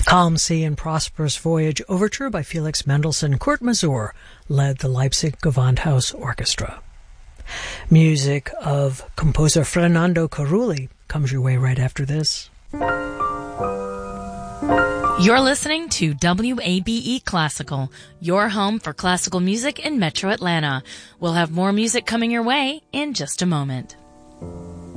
Calm Sea and Prosperous Voyage Overture by Felix Mendelssohn. Kurt Masur led the Leipzig Gewandhaus Orchestra. Music of composer Fernando Carulli comes your way right after this. You're listening to WABE Classical, your home for classical music in Metro Atlanta. We'll have more music coming your way in just a moment.